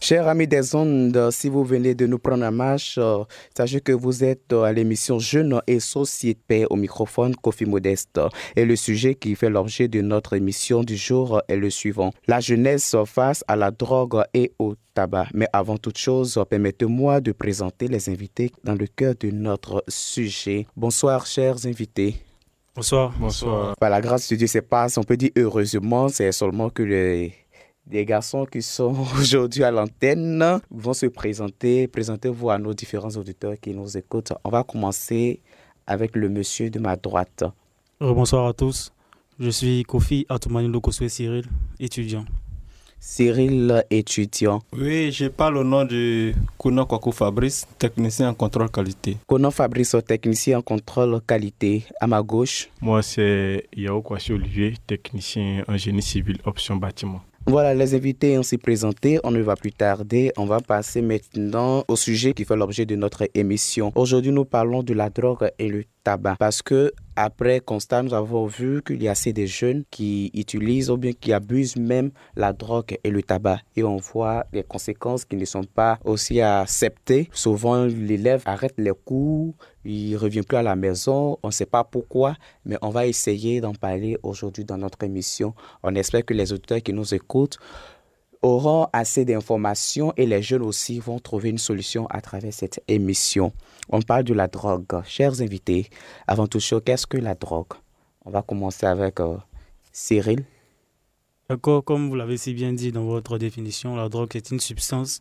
Chers amis des ondes, si vous venez de nous prendre en marche, sachez que vous êtes à l'émission Jeunes et Société au microphone Kofi Modeste. Et le sujet qui fait l'objet de notre émission du jour est le suivant. La jeunesse face à la drogue et au tabac. Mais avant toute chose, permettez-moi de présenter les invités dans le cœur de notre sujet. Bonsoir, chers invités. Bonsoir. Bonsoir. Par la grâce de Dieu, c'est pas, on peut dire heureusement, c'est seulement que les garçons qui sont aujourd'hui à l'antenne vont se présenter. Présentez-vous à nos différents auditeurs qui nous écoutent. On va commencer avec le monsieur de ma droite. Bonsoir à tous. Je suis Kofi Atoumani Lokoswe Cyril, étudiant. Cyril, étudiant. Oui, je parle au nom de Konan Kwaku Fabrice, technicien en contrôle qualité. Konan Fabrice, technicien en contrôle qualité. À ma gauche. Moi, c'est Yao Kwasi Olivier, technicien en génie civil, option bâtiment. Voilà, les invités ainsi présentés, on ne va plus tarder. On va passer maintenant au sujet qui fait l'objet de notre émission. Aujourd'hui, nous parlons de la drogue et le tabac. Parce que, après constat, nous avons vu qu'il y a assez de jeunes qui utilisent ou bien qui abusent même la drogue et le tabac. Et on voit des conséquences qui ne sont pas aussi acceptées. Souvent, l'élève arrête les cours, il ne revient plus à la maison. On ne sait pas pourquoi, mais on va essayer d'en parler aujourd'hui dans notre émission. On espère que les auditeurs qui nous écoutent auront assez d'informations et les jeunes aussi vont trouver une solution à travers cette émission. On parle de la drogue. Chers invités, avant toute chose, qu'est-ce que la drogue? On va commencer avec Cyril. D'accord, comme vous l'avez si bien dit dans votre définition, la drogue est une substance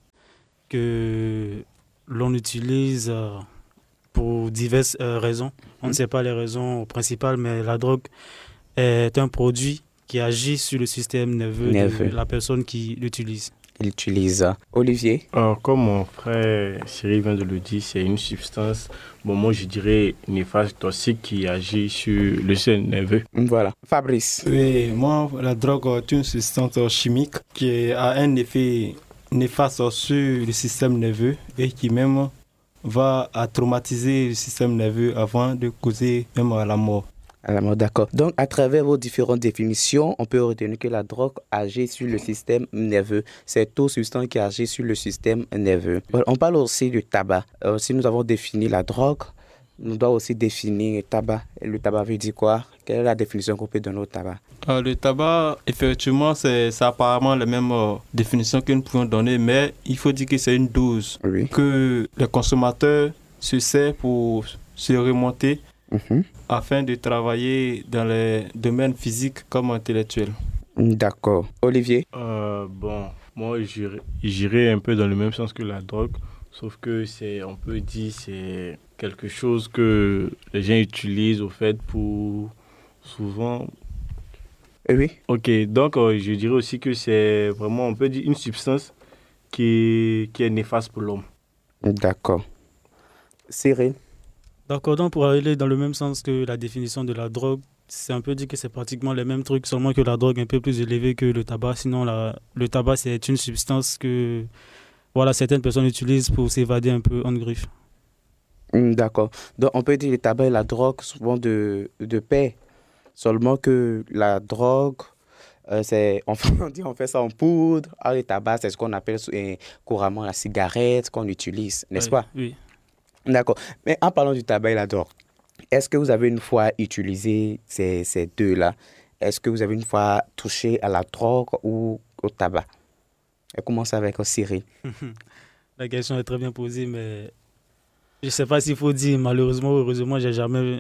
que l'on utilise pour diverses raisons. On ne sait pas les raisons principales, mais la drogue est un produit qui agit sur le système nerveux de la personne qui l'utilise. Il utilise. Olivier? Comme mon frère Cyril vient de le dire, c'est une substance, moi je dirais néfaste, toxique qui agit sur le système nerveux. Voilà. Fabrice? Oui, moi, la drogue est une substance chimique qui a un effet néfaste sur le système nerveux et qui même va traumatiser le système nerveux avant de causer même à la mort. D'accord. Donc, à travers vos différentes définitions, on peut retenir que la drogue agit sur le système nerveux. C'est toute substance qui agit sur le système nerveux. On parle aussi du tabac. Si nous avons défini la drogue, nous devons aussi définir le tabac. Le tabac veut dire quoi? Quelle est la définition qu'on peut donner au tabac? Le tabac, effectivement, c'est apparemment la même définition que nous pouvons donner, mais il faut dire que c'est une dose que les consommateurs se servent pour se remonter. Afin de travailler dans les domaines physiques comme intellectuels. D'accord. Olivier? Moi, j'irais un peu dans le même sens que la drogue, sauf que on peut dire c'est quelque chose que les gens utilisent au fait pour souvent... Oui. Ok, donc je dirais aussi que c'est vraiment, on peut dire, une substance qui est néfaste pour l'homme. D'accord. Cyril? D'accord, donc pour aller dans le même sens que la définition de la drogue, c'est un peu dit que c'est pratiquement les mêmes trucs, seulement que la drogue est un peu plus élevée que le tabac. Sinon, le tabac, c'est une substance que certaines personnes utilisent pour s'évader un peu en griffe. D'accord. Donc, on peut dire le tabac et la drogue souvent de pair. Seulement que la drogue, on fait ça en poudre. Le tabac, c'est ce qu'on appelle couramment la cigarette qu'on utilise, n'est-ce pas? Oui. D'accord. Mais en parlant du tabac et la drogue, est-ce que vous avez une fois utilisé ces deux-là? Est-ce que vous avez une fois touché à la drogue ou au tabac? On commence avec Cyril. La question est très bien posée, mais je ne sais pas s'il faut dire malheureusement ou heureusement, je n'ai jamais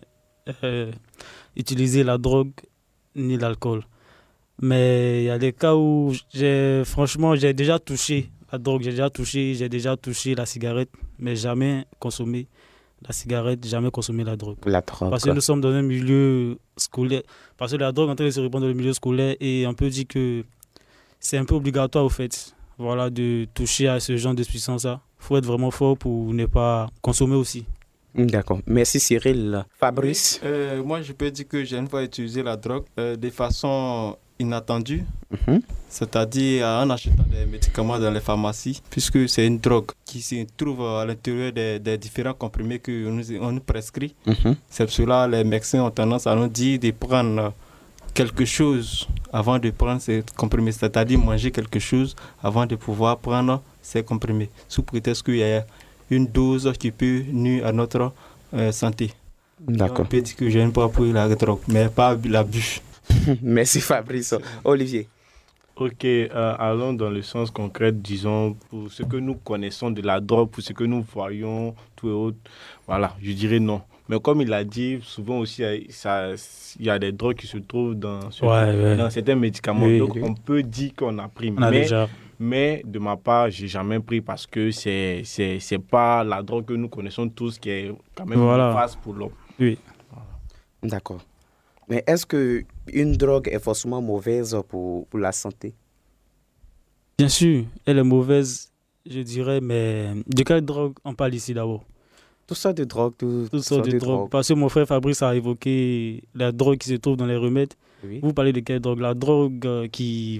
utilisé la drogue ni l'alcool. Mais il y a des cas où j'ai déjà touché la drogue, j'ai déjà touché la cigarette, mais jamais consommé la cigarette, jamais consommé la drogue. Parce que nous sommes dans un milieu scolaire. Parce que la drogue est en train de se répandre dans le milieu scolaire et on peut dire que c'est un peu obligatoire au fait, de toucher à ce genre de substance-là. Il faut être vraiment fort pour ne pas consommer aussi. D'accord. Merci Cyril. Fabrice? Moi, je peux dire que j'ai une fois utilisé la drogue de façon inattendue, c'est-à-dire en achetant des médicaments dans les pharmacies, puisque c'est une drogue qui se trouve à l'intérieur des différents comprimés qu'on nous prescrit. C'est pour cela que les médecins ont tendance à nous dire de prendre quelque chose avant de prendre ces comprimés, c'est-à-dire manger quelque chose avant de pouvoir prendre ces comprimés, sous prétexte qu'il y a une dose qui peut nuire à notre santé. D'accord. On peut dire que j'aime pas pour la drogue, mais pas l'abus. Merci Fabrice. Olivier. Ok, allons dans le sens concret, disons, pour ce que nous connaissons de la drogue, pour ce que nous voyons, tout et autres, voilà, je dirais non. Mais comme il a dit, souvent aussi, il y a des drogues qui se trouvent dans certains médicaments. Oui, donc, oui. on peut dire qu'on a pris. Déjà. Mais de ma part, j'ai jamais pris parce que c'est pas la drogue que nous connaissons tous qui est quand même néfaste pour l'homme. Oui. Voilà. D'accord. Mais est-ce qu'une drogue est forcément mauvaise pour la santé? Bien sûr, elle est mauvaise, je dirais, mais de quelle drogue on parle ici d'abord? Toutes sortes de drogues. Toutes sortes de drogues. Parce que mon frère Fabrice a évoqué la drogue qui se trouve dans les remèdes. Oui. Vous parlez de quelle drogue? La drogue qui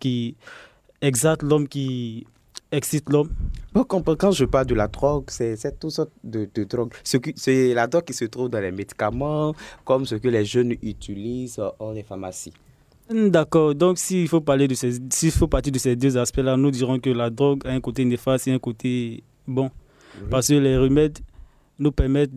exalte l'homme, qui excite l'homme. Bon, quand je parle de la drogue, c'est toutes sortes de drogues. C'est la drogue qui se trouve dans les médicaments, comme ce que les jeunes utilisent hors des pharmacies. D'accord. Donc, s'il faut partir de ces deux aspects-là, nous dirons que la drogue a un côté néfaste et un côté bon. Oui. Parce que les remèdes nous permettent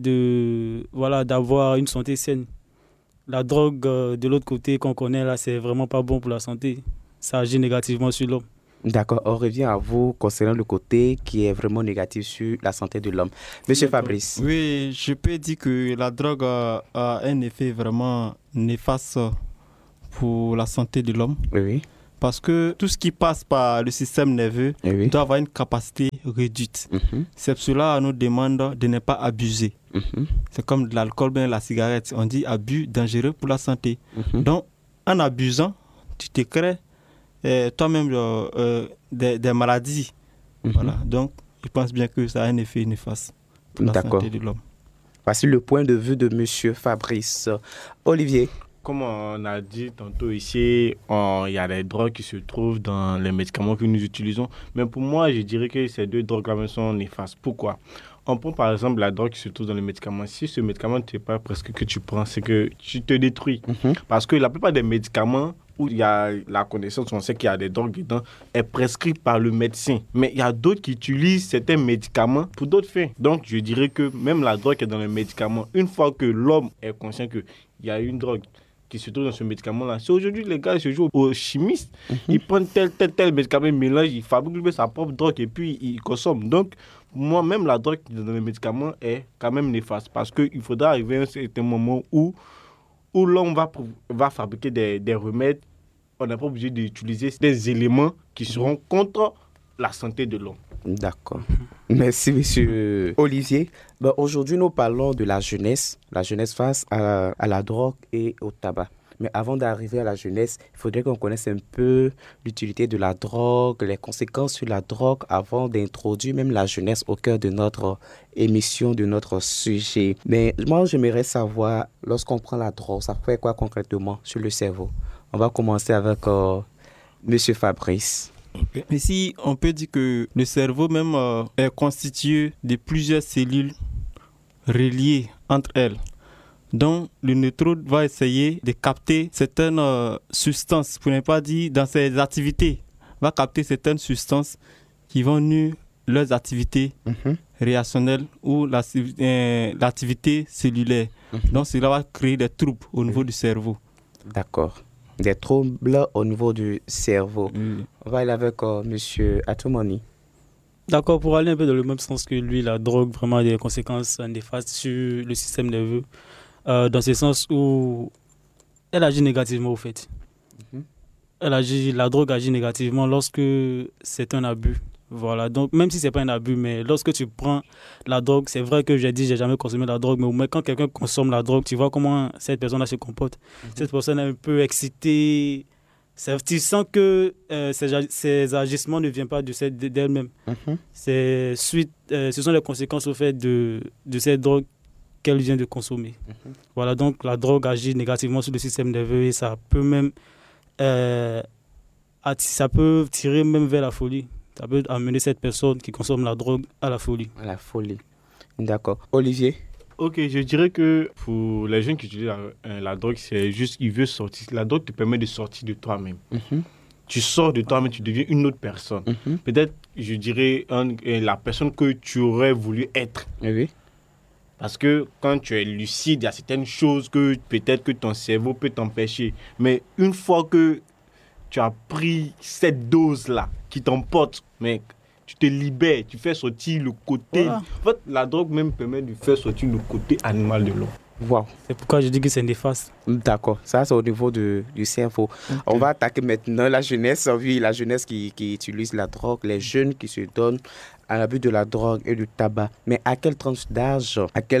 d'avoir une santé saine. La drogue, de l'autre côté, qu'on connaît là, c'est vraiment pas bon pour la santé. Ça agit négativement sur l'homme. D'accord, on revient à vous concernant le côté qui est vraiment négatif sur la santé de l'homme. Monsieur Fabrice. Oui, je peux dire que la drogue a un effet vraiment néfaste pour la santé de l'homme. Oui. Parce que tout ce qui passe par le système nerveux doit avoir une capacité réduite. C'est pour cela qu'on nous demande de ne pas abuser. C'est comme de l'alcool, bien la cigarette. On dit abus dangereux pour la santé. Donc, en abusant, tu te crées toi-même des maladies. Voilà. Donc, je pense bien que ça a un effet néfaste pour la santé de l'homme. Voici le point de vue de monsieur Fabrice. Olivier. Comme on a dit tantôt ici, il y a des drogues qui se trouvent dans les médicaments que nous utilisons. Mais pour moi, je dirais que ces deux drogues-là sont néfastes. Pourquoi? On prend par exemple la drogue qui se trouve dans les médicaments. Si ce médicament ne pas presque que tu prends, c'est que tu te détruis. Parce que la plupart des médicaments où il y a la connaissance, on sait qu'il y a des drogues dedans, est prescrite par le médecin. Mais il y a d'autres qui utilisent certains médicaments pour d'autres fins. Donc, je dirais que même la drogue qui est dans les médicaments, une fois que l'homme est conscient qu'il y a une drogue qui se trouve dans ce médicament-là, c'est aujourd'hui les gars se jouent aux chimistes. Ils prennent tel médicament, ils mélangent, ils fabriquent sa propre drogue et puis ils consomment. Donc, moi, même la drogue dans les médicaments est quand même néfaste parce qu'il faudra arriver à un certain moment où l'homme va fabriquer des remèdes. On n'est pas obligé d'utiliser des éléments qui seront contre la santé de l'homme. D'accord. Merci, monsieur Olivier. Aujourd'hui, nous parlons de la jeunesse face à la drogue et au tabac. Mais avant d'arriver à la jeunesse, il faudrait qu'on connaisse un peu l'utilité de la drogue, les conséquences sur la drogue avant d'introduire même la jeunesse au cœur de notre émission, de notre sujet. Mais moi, j'aimerais savoir, lorsqu'on prend la drogue, ça fait quoi concrètement sur le cerveau? On va commencer avec monsieur Fabrice. Ici, on peut dire que le cerveau même est constitué de plusieurs cellules reliées entre elles. Donc, le neutrone va essayer de capter certaines substances, pour ne pas dire dans ses activités, va capter certaines substances qui vont nuire leurs activités réactionnelles ou l'activité cellulaire. Donc, cela va créer des troubles au niveau du cerveau. D'accord. Des troubles au niveau du cerveau. On va aller avec monsieur Atomoni. D'accord, pour aller un peu dans le même sens que lui, la drogue vraiment a des conséquences néfastes sur le système nerveux. Dans ce sens où elle agit négativement au fait. La drogue agit négativement lorsque c'est un abus. Voilà, donc même si c'est pas un abus, mais lorsque tu prends la drogue, c'est vrai que j'ai jamais consommé la drogue, mais au moins quand quelqu'un consomme la drogue, tu vois comment cette personne-là se comporte. Cette personne est un peu excitée. Tu sens que ses agissements ne viennent pas d'elle-même. Ce sont les conséquences au fait de cette drogue qu'elle vient de consommer. Voilà, donc la drogue agit négativement sur le système nerveux et ça peut même ça peut tirer même vers la folie. Ça peut amener cette personne qui consomme la drogue à la folie. À la folie. D'accord. Olivier? Ok, je dirais que pour les jeunes qui utilisent la drogue, c'est juste qu'ils veulent sortir. La drogue te permet de sortir de toi-même. Tu sors de toi-même, tu deviens une autre personne. Peut-être, je dirais, la personne que tu aurais voulu être. Oui. Parce que quand tu es lucide, il y a certaines choses que peut-être que ton cerveau peut t'empêcher. Mais une fois que tu as pris cette dose-là qui t'emporte, mec, tu te libères, tu fais sortir le côté... Voilà. En fait, la drogue même permet de faire sortir le côté animal de l'homme. Wow. C'est pourquoi je dis que c'est néfaste. D'accord, ça c'est au niveau du cerveau. Okay. On va attaquer maintenant la jeunesse, oui, la jeunesse qui utilise la drogue, les jeunes qui se donnent à l'abus de la drogue et du tabac. Mais à quelle tranche d'âge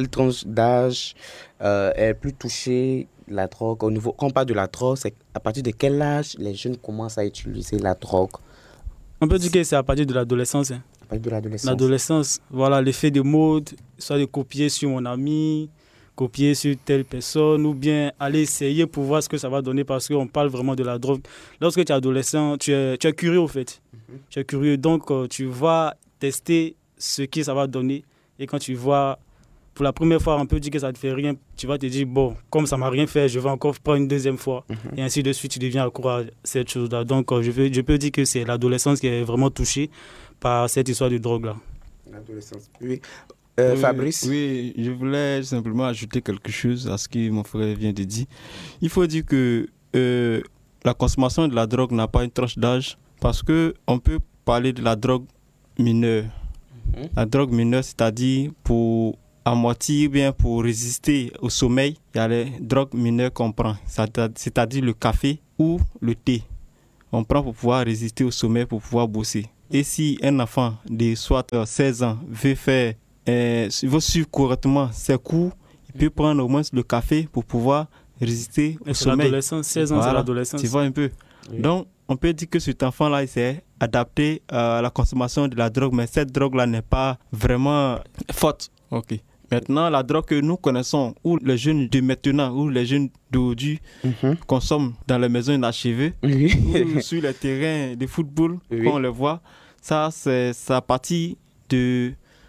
est plus touchée la drogue au niveau, quand on parle de la drogue, c'est à partir de quel âge les jeunes commencent à utiliser la drogue? On peut dire que c'est à partir de l'adolescence. À partir de l'adolescence. L'adolescence, voilà, l'effet de mode, soit de copier sur mon ami, copier sur telle personne, ou bien aller essayer pour voir ce que ça va donner, parce qu'on parle vraiment de la drogue. Lorsque tu es adolescent, tu es curieux au fait. Tu es curieux, donc tu vas tester ce que ça va donner. Et quand tu vois, pour la première fois, on peut dire que ça ne te fait rien, tu vas te dire, bon, comme ça ne m'a rien fait, je vais encore prendre une deuxième fois. Et ainsi de suite, tu deviens accro à cette chose-là. Donc, je peux dire que c'est l'adolescence qui est vraiment touchée par cette histoire de drogue-là. L'adolescence, oui. Fabrice? Oui, je voulais simplement ajouter quelque chose à ce que mon frère vient de dire. Il faut dire que la consommation de la drogue n'a pas une tranche d'âge, parce qu'on peut parler de la drogue mineure. La drogue mineure, c'est-à-dire pour amortir, bien pour résister au sommeil, il y a les drogues mineures qu'on prend, c'est-à-dire le café ou le thé. On prend pour pouvoir résister au sommeil, pour pouvoir bosser. Et si un enfant de soit 16 ans veut suivre correctement ses cours, il peut prendre au moins le café pour pouvoir résister au sommeil. L'adolescence, 16 ans, voilà, c'est l'adolescence. Tu vois un peu. Oui. Donc, on peut dire que cet enfant-là, il s'est adapté à la consommation de la drogue, mais cette drogue-là n'est pas vraiment forte. Ok. Maintenant, la drogue que nous connaissons, ou les jeunes de maintenant, ou les jeunes d'aujourd'hui consomment dans les maisons inachevées, ou sur les terrains de football, quand on les voit, ça, c'est à partir de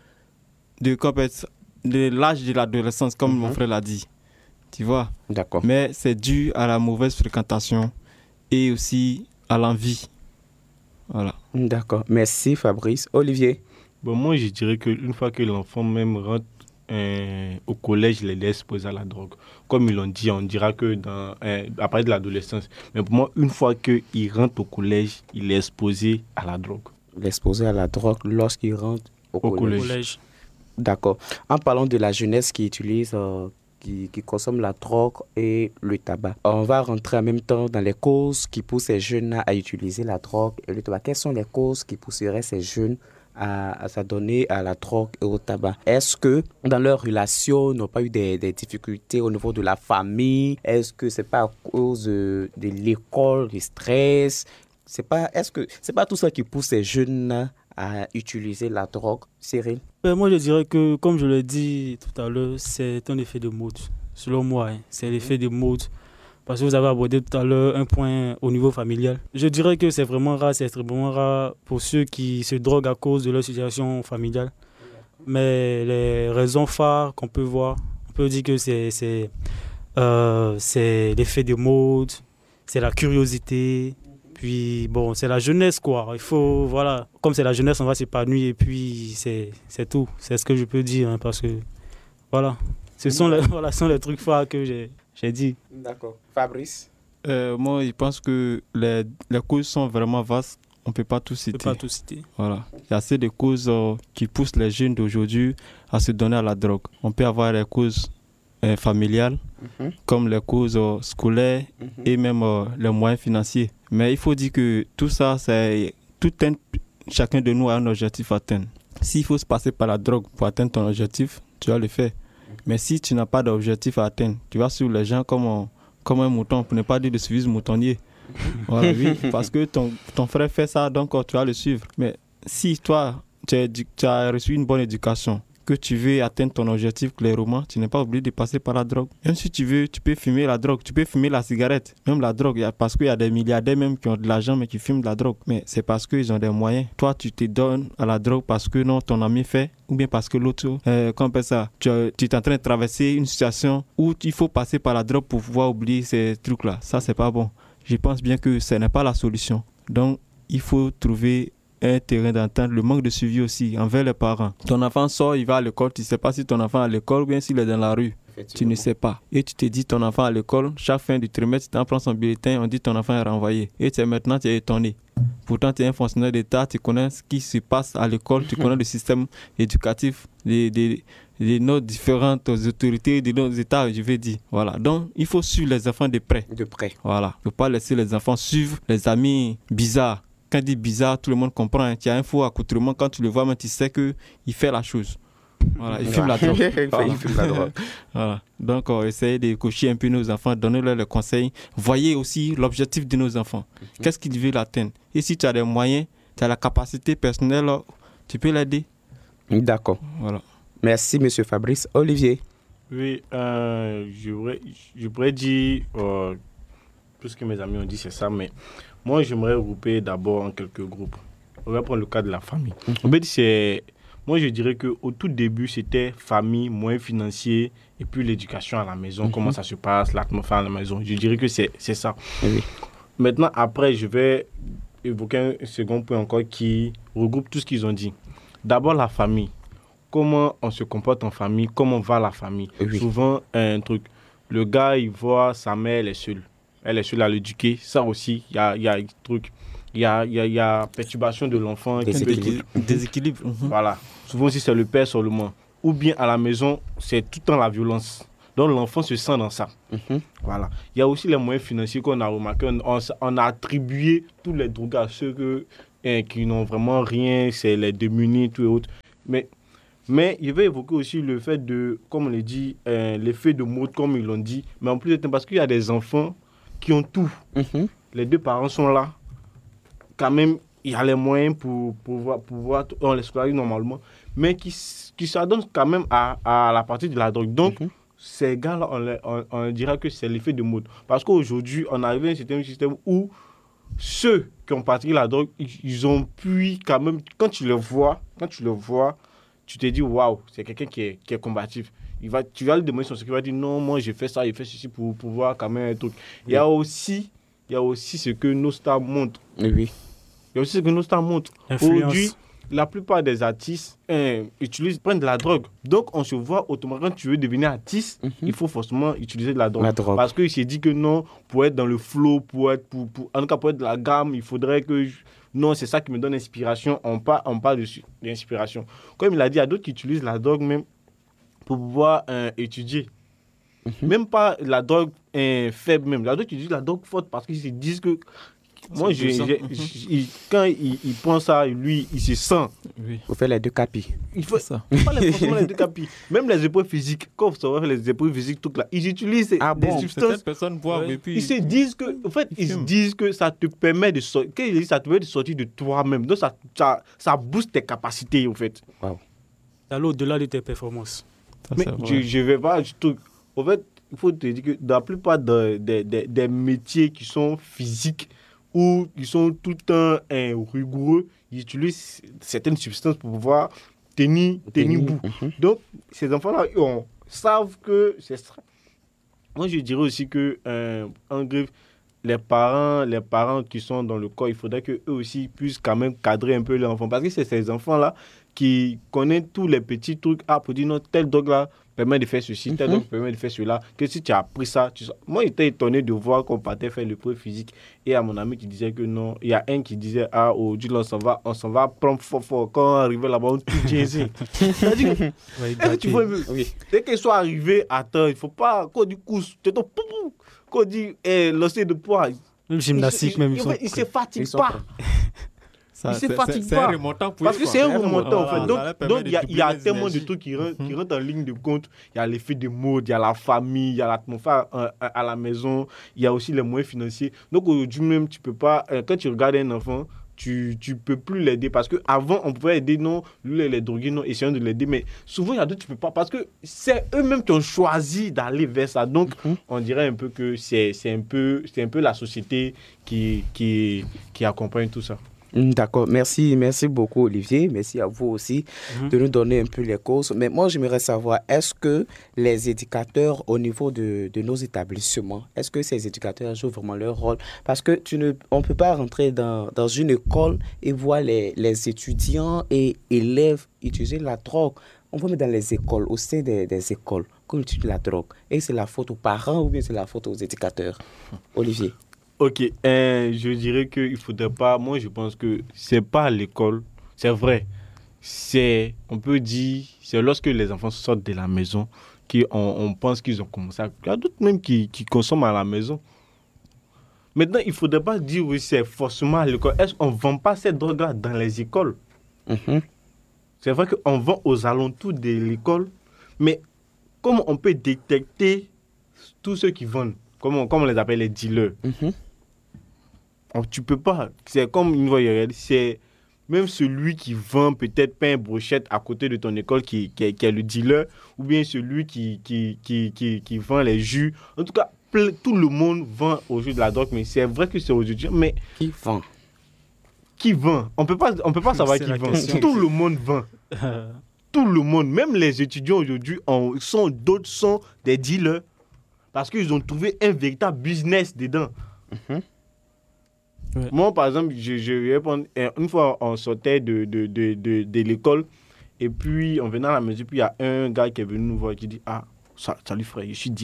l'âge de l'adolescence, comme mon frère l'a dit. Tu vois? D'accord. Mais c'est dû à la mauvaise fréquentation et aussi à l'envie. Voilà. D'accord. Merci Fabrice. Olivier? Bon, moi, je dirais qu'une fois que l'enfant même rentre au collège, il est exposé à la drogue. Comme ils l'ont dit, on dira que après de l'adolescence. Mais pour moi, une fois qu'il rentre au collège, il est exposé à la drogue. Il est exposé à la drogue lorsqu'il rentre au collège. D'accord. En parlant de la jeunesse qui utilise, qui consomme la drogue et le tabac, on va rentrer en même temps dans les causes qui poussent ces jeunes à utiliser la drogue et le tabac. Quelles sont les causes qui pousseraient ces jeunes à s'adonner à la drogue et au tabac? Est-ce que dans leur relation, ils n'ont pas eu des difficultés au niveau de la famille? Est-ce que c'est pas à cause de l'école, du stress? Est-ce que c'est pas tout ça qui pousse ces jeunes à utiliser la drogue, Cyril? Moi, je dirais que, comme je l'ai dit tout à l'heure, c'est un effet de mode. Selon moi, c'est l'effet de mode. Parce que vous avez abordé tout à l'heure un point au niveau familial. Je dirais que c'est vraiment rare, c'est extrêmement rare pour ceux qui se droguent à cause de leur situation familiale. Mais les raisons phares qu'on peut voir, on peut dire que c'est l'effet de mode, c'est la curiosité. Puis bon, c'est la jeunesse quoi. Il faut, voilà, comme c'est la jeunesse, on va s'épanouir et puis c'est tout. C'est ce que je peux dire hein, parce que voilà, ce sont les trucs phares que j'ai dit. D'accord. Fabrice? Moi, je pense que les causes sont vraiment vastes. On ne peut pas tout citer. Voilà. Il y a assez de causes qui poussent les jeunes d'aujourd'hui à se donner à la drogue. On peut avoir les causes familiales, comme les causes scolaires et même les moyens financiers. Mais il faut dire que tout ça, chacun de nous a un objectif à atteindre. S'il faut se passer par la drogue pour atteindre ton objectif, tu vas le faire. Mais si tu n'as pas d'objectif à atteindre, tu vas suivre les gens comme un mouton, pour ne pas dire de suivre ce moutonnier. Voilà, oui, parce que ton frère fait ça, donc tu vas le suivre. Mais si toi, tu as reçu une bonne éducation, que tu veux atteindre ton objectif clairement, tu n'es pas obligé de passer par la drogue. Même si tu veux, tu peux fumer la drogue, tu peux fumer la cigarette, même la drogue. Parce qu'il y a des milliardaires même qui ont de l'argent mais qui fument de la drogue. Mais c'est parce qu'ils ont des moyens. Toi, tu te donnes à la drogue parce que non, ton ami fait, ou bien parce que l'autre, comment on appelle ça, tu es en train de traverser une situation où il faut passer par la drogue pour pouvoir oublier ces trucs-là. Ça, c'est pas bon. Je pense bien que ce n'est pas la solution. Donc, il faut trouver un terrain d'entente, le manque de suivi aussi envers les parents. Ton enfant sort, il va à l'école, tu ne sais pas si ton enfant est à l'école ou bien s'il est dans la rue. Tu ne sais pas. Et tu te dis ton enfant à l'école, chaque fin du trimestre, tu prends son bulletin, on dit ton enfant est renvoyé. Et maintenant, tu es étonné. Pourtant, tu es un fonctionnaire d'État, tu connais ce qui se passe à l'école, tu connais le système éducatif de nos différentes autorités, de nos États, je vais dire. Voilà. Donc, il faut suivre les enfants de près. De près. Voilà. Il ne faut pas laisser les enfants suivre les amis bizarres. Quand il dit bizarre, tout le monde comprend. Hein. Tu as un faux accoutrement, quand tu le vois, mais tu sais qu'il fait la chose. Voilà, il fume la drogue. Il fume la drogue. Voilà. Donc, essayez de coacher un peu nos enfants, donner-leur les conseils. Voyez aussi l'objectif de nos enfants. Qu'est-ce qu'ils veulent atteindre? Et si tu as des moyens, tu as la capacité personnelle, tu peux l'aider. D'accord. Voilà. Merci, M. Fabrice. Olivier. Oui, je pourrais dire, tout ce que mes amis ont dit, c'est ça, mais moi, j'aimerais regrouper d'abord en quelques groupes. On va prendre le cas de la famille. En fait, moi, je dirais qu'au tout début, c'était famille, moyens financiers, et puis l'éducation à la maison, comment ça se passe, l'atmosphère à la maison. Je dirais que c'est ça. Oui. Maintenant, après, je vais évoquer un second point encore qui regroupe tout ce qu'ils ont dit. D'abord, la famille. Comment on se comporte en famille, comment va la famille. Oui. Souvent, un truc, le gars, il voit sa mère, elle est seule. Elle est seule à l'éduquer. Ça aussi, il y a un truc. Il y a perturbation de l'enfant. Déséquilibre. Voilà. Souvent aussi, c'est le père seulement. Ou bien à la maison, c'est tout le temps la violence. Donc, l'enfant se sent dans ça. Voilà. Il y a aussi les moyens financiers qu'on a remarqué. On a attribué tous les drogues à ceux qui n'ont vraiment rien. C'est les démunis, tout et autres. Mais je vais évoquer aussi le fait de, comme on l'a dit, l'effet de mode, comme ils l'ont dit. Mais en plus, parce qu'il y a des enfants qui ont tout. Les deux parents sont là. Quand même, il y a les moyens pour pouvoir on les scolarise normalement, mais qui s'adonnent quand même à la partie de la drogue. Donc, ces gars-là, on dira que c'est l'effet de mode. Parce qu'aujourd'hui, on arrive à un système où ceux qui ont pratiqué la drogue, ils ont pu quand même, quand tu le vois, tu te dis, waouh, c'est quelqu'un qui est combatif. Tu vas lui demander son secret, il va dire, non, moi j'ai fait ça, j'ai fait ceci pour pouvoir quand même un truc. Il y a aussi ce que nos stars montrent. Oui. Il y a aussi ce que nos stars montrent. Aujourd'hui, la plupart des artistes prennent de la drogue. Donc, on se voit automatiquement, quand tu veux devenir artiste, il faut forcément utiliser de la drogue. Parce qu'il s'est dit que non, pour être dans le flow, en tout cas pour être de la gamme, il faudrait que... Non, c'est ça qui me donne l'inspiration. On parle d'inspiration. Comme il a dit, il y a d'autres qui utilisent la drogue même pour pouvoir étudier. Même pas la drogue faible même. La drogue qui utilise la drogue forte parce qu'ils se disent que... Moi, quand il prend ça, lui, il se sent. Il faut faire les deux capis. Il faut ça. Pas forcément les deux capis. Même les épreuves physiques, quand vous savez les épreuves physiques, tout là, ils utilisent des substances. Certaines personnes boivent et puis... Ils se disent que, en fait, ils se disent que ça te permet de sortir. Quand ils disent ça te permet de sortir de toi-même. Donc, ça booste tes capacités, en fait. Wow. Ça allait au-delà de tes performances. Mais je vais pas du tout. En fait, il faut te dire que dans la plupart des métiers qui sont physiques, où ils sont tout le temps rigoureux, ils utilisent certaines substances pour pouvoir tenir bout. Donc, ces enfants-là, ils savent que c'est ça. Moi, je dirais aussi que, en griffe, les parents qui sont dans le corps, il faudrait qu'eux aussi puissent quand même cadrer un peu leurs enfants. Parce que c'est ces enfants-là qui connaissent tous les petits trucs. Ah, pour dire non, tel dog-là permet de faire ceci, tel dog permet de faire cela. Que si tu as appris ça, moi, j'étais étonné de voir qu'on partait faire l'épreuve physique. Et à mon ami qui disait que non, il y a un qui disait, ah, aujourd'hui, on s'en va prendre fort. Quand on arrive là-bas, on tout tient ici. C'est-à-dire que tu vois, dès qu'ils sont arrivés, attends, il ne faut pas qu'on dit course, qu'on dit lancer de poids. Même gymnastique, même. Ils ne se fatiguent pas. C'est un remontant pour parce que c'est un remontant en fait. Donc il y a tellement de trucs qui rentrent en ligne de compte. Il y a l'effet de mode, il y a la famille, il y a l'atmosphère à la maison, il y a aussi les moyens financiers. Donc aujourd'hui même, tu peux pas, quand tu regardes un enfant, tu peux plus l'aider. Parce qu'avant, on pouvait aider, non, lui, il est drogué, non, essayons de l'aider. Mais souvent, il y a d'autres, tu peux pas. Parce que c'est eux-mêmes qui ont choisi d'aller vers ça. Donc, on dirait un peu que c'est un peu la société qui accompagne tout ça. D'accord, merci beaucoup Olivier, merci à vous aussi de nous donner un peu les causes. Mais moi j'aimerais savoir, est-ce que les éducateurs au niveau de nos établissements, est-ce que ces éducateurs jouent vraiment leur rôle? Parce que on ne peut pas rentrer dans une école et voir les étudiants et élèves utiliser la drogue. On va mettre dans les écoles, au sein des écoles, qu'on utilise la drogue. Et c'est la faute aux parents ou bien c'est la faute aux éducateurs? Olivier. Ok, je dirais qu'il ne faudrait pas... Moi, je pense que ce n'est pas à l'école. C'est vrai. On peut dire, c'est lorsque les enfants sortent de la maison qu'on pense qu'ils ont commencé à... Il y a d'autres même qui consomment à la maison. Maintenant, il ne faudrait pas dire oui, c'est forcément à l'école. Est-ce qu'on ne vend pas cette drogue-là dans les écoles? C'est vrai qu'on vend aux alentours de l'école, mais comment on peut détecter tous ceux qui vendent? Comment on les appelle les dealers? Tu peux pas. C'est comme une voie, c'est même celui qui vend peut-être pain et brochette à côté de ton école qui est le dealer, ou bien celui qui vend les jus. En tout cas, tout le monde vend au jus de la drogue, mais c'est vrai que c'est aux étudiants. Mais qui vend? On peut pas savoir qui vend. Tout le monde vend. Tout le monde, même les étudiants aujourd'hui, d'autres sont des dealers parce qu'ils ont trouvé un véritable business dedans. Ouais. Moi, par exemple, je vais prendre, une fois, on sortait de l'école et puis on venait à la maison, puis il y a un gars qui est venu nous voir et qui dit « Ah, salut frère, je suis dealer. »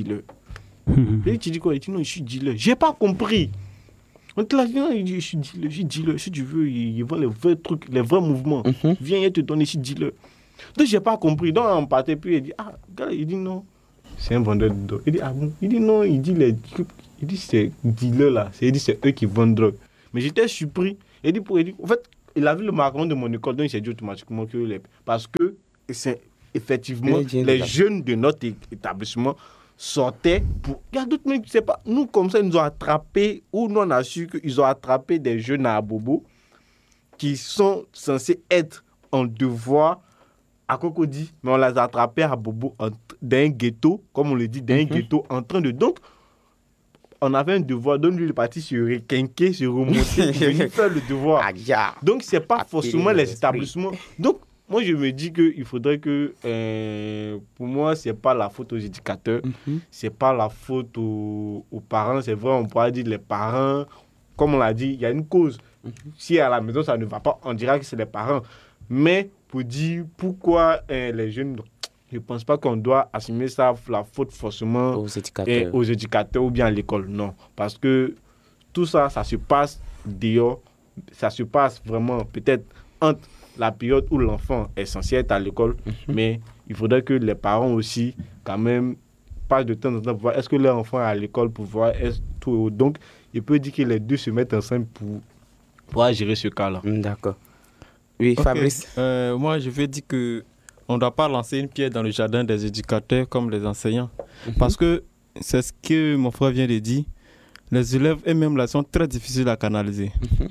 Et tu dis quoi? Il dit « Non, je suis dealer. » Je n'ai pas compris. On te l'a dit « Non, il dit, je suis dealer. Si tu veux, il vend les vrais trucs, les vrais mouvements. Viens, il te donne, je suis dealer. » Donc, je n'ai pas compris. Donc, on partait, puis il dit « Ah, gars, il dit non. C'est un vendeur de drogue. » Il dit « Ah bon? » Il dit « Non, il dit les trucs. Il dit c'est dealer là. Il dit c'est eux qui vendent drogue. » Mais j'étais surpris. Il dit, en fait, il a vu le macaron de mon école, donc il s'est dit automatiquement que parce que c'est effectivement les jeunes de notre établissement sortaient pour. Il y a d'autres mecs, c'est pas. Nous, comme ça, ils nous ont attrapés, ou nous, on a su qu'ils ont attrapé des jeunes à Abobo qui sont censés être en devoir à Cocody, mais on les a attrapés à Abobo dans un ghetto, comme on le dit, dans un ghetto, en train de. Donc, on avait un devoir, donc lui, il est parti se requinquer, se remonter, venir faire le devoir. Donc, ce n'est pas forcément les établissements. Donc, moi, je me dis qu'il faudrait que, pour moi, ce n'est pas la faute aux éducateurs, ce n'est pas la faute aux parents. C'est vrai, on pourrait dire les parents, comme on l'a dit, il y a une cause. Si à la maison, ça ne va pas, on dira que c'est les parents. Mais pour dire pourquoi les jeunes... Je ne pense pas qu'on doit assumer ça, la faute forcément aux éducateurs ou bien à l'école. Non. Parce que tout ça, ça se passe dehors. Ça se passe vraiment peut-être entre la période où l'enfant est censé être à l'école. Mais il faudrait que les parents aussi, quand même, passent de temps en temps pour voir est-ce que leur enfant est à l'école pour voir tout. Donc, il peut dire que les deux se mettent ensemble pour gérer ce cas-là. D'accord. Oui, okay. Fabrice. Moi, je vais dire que on ne doit pas lancer une pierre dans le jardin des éducateurs comme les enseignants. Parce que c'est ce que mon frère vient de dire. Les élèves eux-mêmes là sont très difficiles à canaliser.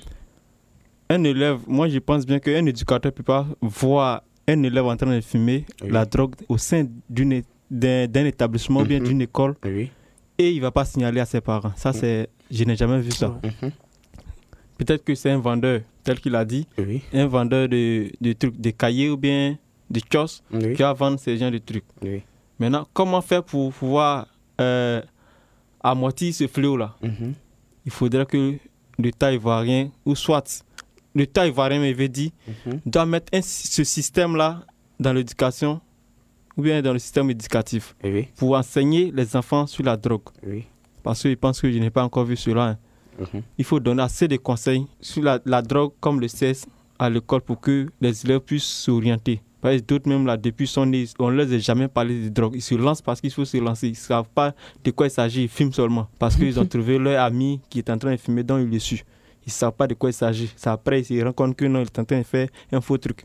Un élève, moi je pense bien qu'un éducateur ne peut pas voir un élève en train de fumer la drogue au sein d'un établissement ou bien d'une école et il ne va pas signaler à ses parents. Ça, je n'ai jamais vu ça. Peut-être que c'est un vendeur, tel qu'il a dit, un vendeur de trucs, de cahiers ou bien de choses qui va vendre ces genres de trucs. Maintenant, comment faire pour pouvoir amortir ce fléau-là? Il faudrait que l'État ivoirien, ou soit l'État ivoirien, il veut dire, doit mettre ce système-là dans l'éducation ou bien dans le système éducatif pour enseigner les enfants sur la drogue. Parce que je pense que je n'ai pas encore vu cela. Il faut donner assez de conseils sur la drogue comme le sexe à l'école pour que les élèves puissent s'orienter. Parce que d'autres même là, depuis son nez, on ne leur a jamais parlé de drogue. Ils se lancent parce qu'il faut se lancer. Ils ne savent pas de quoi il s'agit, ils fument seulement. Parce qu'ils ont trouvé leur ami qui est en train de fumer, donc ils le suivent. Ils ne savent pas de quoi il s'agit. C'est après, ils se rendent compte que non, il est en train de faire un faux truc.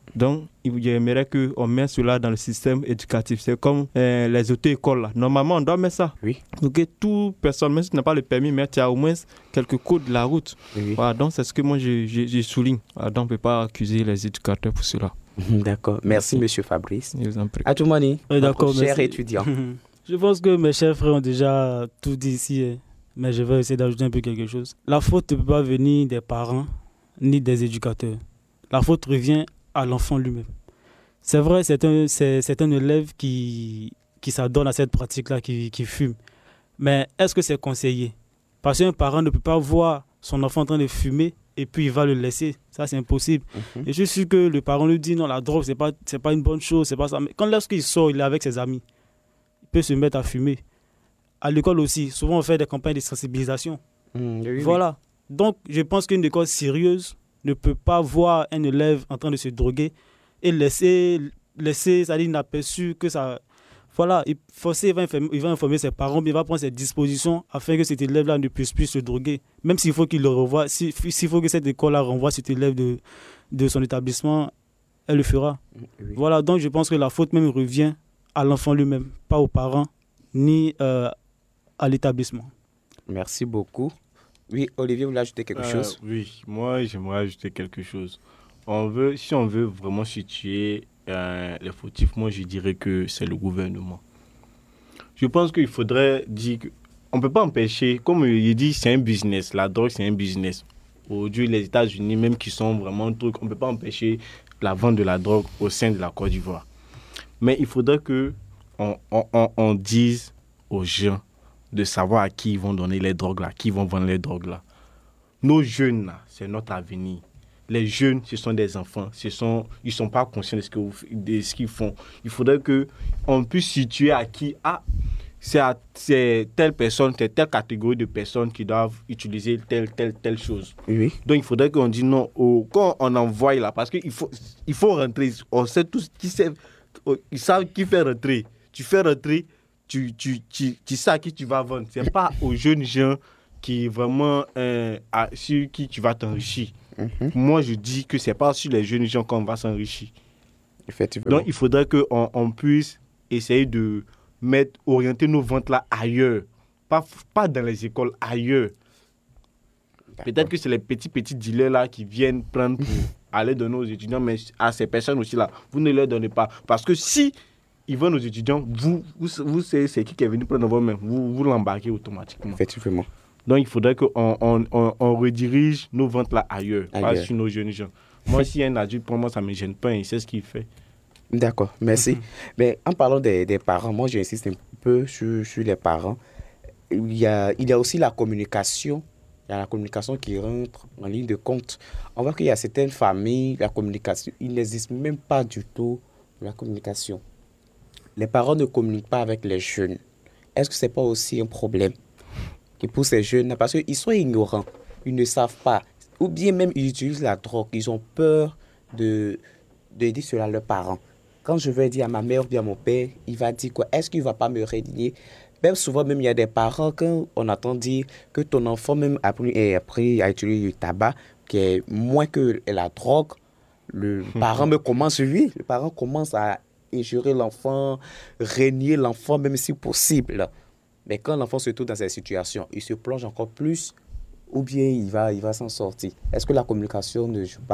Donc, j'aimerais qu'on mette cela dans le système éducatif. C'est comme les auto-écoles. Là. Normalement, on doit mettre ça. Oui. Donc, toute personne, même si tu n'as pas le permis, mais tu as au moins quelques codes de la route. Oui. Voilà, donc, c'est ce que moi, je souligne. Voilà, donc, on ne peut pas accuser les éducateurs pour cela. D'accord. Merci, monsieur Fabrice. Je vous en prie. Atoumani, d'accord, cher merci. étudiant. Je pense que mes chers frères ont déjà tout dit ici, hein. Mais je vais essayer d'ajouter un peu quelque chose. La faute ne peut pas venir des parents ni des éducateurs. La faute revient à l'enfant lui-même. C'est vrai, c'est un élève qui s'adonne à cette pratique-là, qui fume. Mais est-ce que c'est conseillé? Parce qu'un parent ne peut pas voir son enfant en train de fumer et puis il va le laisser. Ça, c'est impossible. Et je suis sûr que le parent lui dit non, la drogue, c'est pas une bonne chose, c'est pas ça. Mais lorsqu'il sort, il est avec ses amis, il peut se mettre à fumer. À l'école aussi, souvent on fait des campagnes de sensibilisation. Oui, voilà. Donc, je pense qu'une école sérieuse ne peut pas voir un élève en train de se droguer et laisser ça inaperçu que ça... Voilà, il va informer ses parents, il va prendre ses dispositions afin que cet élève-là ne puisse plus se droguer. Même s'il faut qu'il le revoie, s'il faut que cette école-là renvoie cet élève de son établissement, elle le fera. Oui. Voilà, donc je pense que la faute même revient à l'enfant lui-même, pas aux parents, ni à l'établissement. Merci beaucoup. Oui, Olivier, vous voulez ajouter quelque chose? Oui, moi, j'aimerais ajouter quelque chose. Si on veut vraiment situer les fautifs, moi, je dirais que c'est le gouvernement. Je pense qu'il faudrait dire qu'on ne peut pas empêcher, comme il dit, c'est un business. La drogue, c'est un business. Aujourd'hui, les États-Unis, même qui sont vraiment trucs, on ne peut pas empêcher la vente de la drogue au sein de la Côte d'Ivoire. Mais il faudrait qu'on dise aux gens de savoir à qui ils vont donner les drogues là, qui vont vendre les drogues là. Nos jeunes là, c'est notre avenir. Les jeunes, ce sont des enfants, ils sont pas conscients de ce qu'ils font. Il faudrait qu'on puisse situer à qui c'est telle personne, c'est telle catégorie de personnes qui doivent utiliser telle chose. Oui. Donc il faudrait qu'on dise non quand on envoie là, parce qu'il faut rentrer. On sait tous ils savent qui fait rentrer. Tu fais rentrer. Tu sais à qui tu vas vendre. Ce n'est pas aux jeunes gens qui vraiment sur qui tu vas t'enrichir. Moi, je dis que ce n'est pas sur les jeunes gens qu'on va s'enrichir. Effectivement. Donc, il faudrait qu'on puisse essayer de orienter nos ventes là ailleurs. Pas dans les écoles, ailleurs. D'accord. Peut-être que c'est les petits dealers là qui viennent prendre pour aller donner aux étudiants, mais à ces personnes aussi là, vous ne leur donnez pas. Parce que si ils vont aux étudiants, vous savez c'est qui est venu prendre vos mains, vous l'embarquez automatiquement. Effectivement. Donc il faudrait qu'on redirige nos ventes là ailleurs, pas sur nos jeunes gens. Moi, si un adulte, pour moi, ça ne me gêne pas, il sait ce qu'il fait. D'accord, merci. Mais en parlant des parents, moi j'insiste un peu sur les parents. Il y a aussi la communication. Il y a la communication qui rentre en ligne de compte. On voit qu'il y a certaines familles, la communication, il n'existe même pas du tout la communication. Les parents ne communiquent pas avec les jeunes. Est-ce que ce n'est pas aussi un problème qui pousse les jeunes? Parce qu'ils sont ignorants, ils ne savent pas. Ou bien même ils utilisent la drogue, ils ont peur de dire cela à leurs parents. Quand je vais dire à ma mère ou bien à mon père, il va dire quoi? Est-ce qu'il ne va pas me régner? Même souvent, même il y a des parents, quand on entend dire que ton enfant même a appris à utiliser du tabac, qui est moins que la drogue, le parent le parent commence à injurer l'enfant, régner l'enfant, même si possible. Mais quand l'enfant se trouve dans cette situation, il se plonge encore plus, ou bien il va s'en sortir. Est-ce que la communication